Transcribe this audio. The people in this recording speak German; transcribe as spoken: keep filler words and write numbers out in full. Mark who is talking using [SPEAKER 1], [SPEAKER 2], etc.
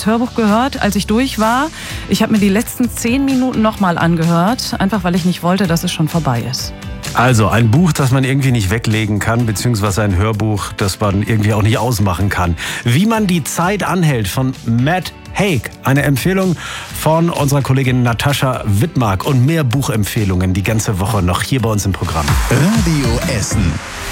[SPEAKER 1] als Hörbuch gehört, als ich durch war. Ich habe mir die letzten zehn Minuten nochmal angehört, einfach weil ich nicht wollte, dass es schon vorbei ist.
[SPEAKER 2] Also ein Buch, das man irgendwie nicht weglegen kann, beziehungsweise ein Hörbuch, das man irgendwie auch nicht ausmachen kann. Wie man die Zeit anhält von Matt Haig. Eine Empfehlung von unserer Kollegin Natascha Wittmark und mehr Buchempfehlungen die ganze Woche noch hier bei uns im Programm.
[SPEAKER 3] Radio Essen.